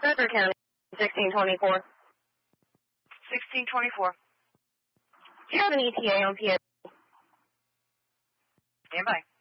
Becker County, 1624. 1624. Do you have an ETA on PA? Stand by.